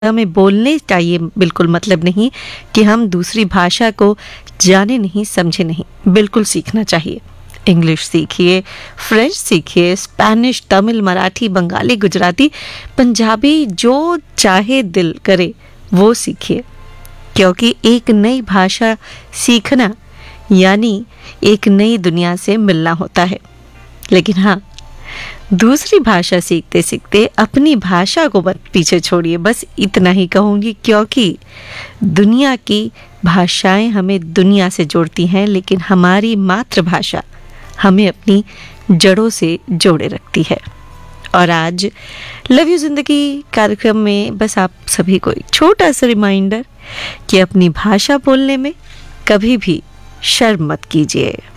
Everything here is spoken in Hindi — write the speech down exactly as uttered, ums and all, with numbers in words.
हमें बोलने चाहिए बिल्कुल मतलब नहीं कि हम दूसरी भाषा को जाने नहीं समझे नहीं, बिल्कुल सीखना चाहिए। इंग्लिश सीखिए, फ्रेंच सीखिए, स्पेनिश, तमिल, मराठी, बंगाली, गुजराती, पंजाबी, जो चाहे दिल करे वो सीखिए, क्योंकि एक नई भाषा सीखना यानी एक नई दुनिया से मिलना होता है। लेकिन हाँ, दूसरी भाषा सीखते सीखते अपनी भाषा को मत पीछे छोड़िए, बस इतना ही कहूँगी, क्योंकि दुनिया की भाषाएं हमें दुनिया से जोड़ती हैं, लेकिन हमारी मातृभाषा हमें अपनी जड़ों से जोड़े रखती है। और आज लव यू जिंदगी कार्यक्रम में बस आप सभी को एक छोटा सा रिमाइंडर कि अपनी भाषा बोलने में कभी भी शर्म मत कीजिए।